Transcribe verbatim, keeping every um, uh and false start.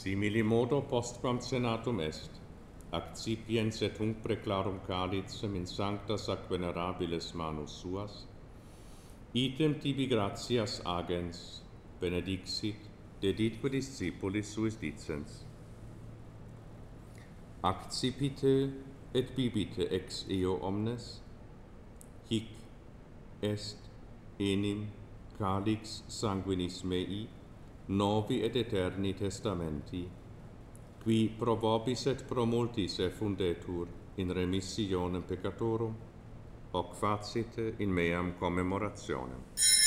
Simili modo postquam senatum est, accipiens et hunc preclarum calicem in sanctas ac venerabiles manus suas, item tibi gratias agens, benedixit, deditque discipulis suis dicens. Accipite et bibite ex eo omnes, hic est enim calix sanguinis mei, novi et eterni testamenti, qui pro vobis et pro multis effundetur in remissionem peccatorum, hoc facite in meam commemorationem.